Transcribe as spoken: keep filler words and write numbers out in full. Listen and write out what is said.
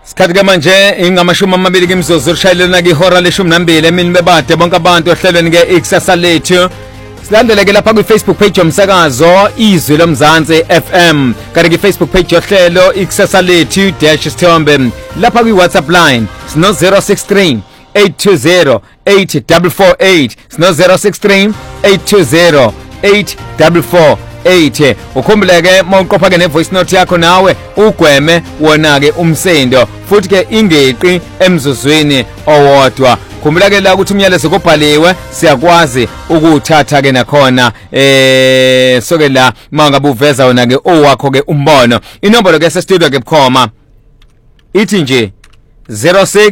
Sikhathi ke manje ingamashumi amabili kimzuzu ushayelana ke ihora leshumi nambili emini bebade bonke abantu ohlelweni ke ikusasa lethu. Silandele ke lapha ku Facebook page yomsakazo Izwi loMzansi F M, kanti ke Facebook page yohlelo ikusasa lethu dash Sithombe, lapha ku WhatsApp line sino zero six three eight two zero eight four four eight, sino zero six three eight two zero eight four four eight. Ukhumbule ke mawuqopha ke ne voice note yakho nawe ugweme wona ke umsendo futhi ke ingeqi emzuzwini owodwa. Khumbula ke la ukuthi umyalezo kobhaliwe siyakwazi ukuthatha ke nakhona eh soke la mangabe uveza wona ke owakho ke umbono. Inombolo ke se studio ke bukhoma ithi nje zero six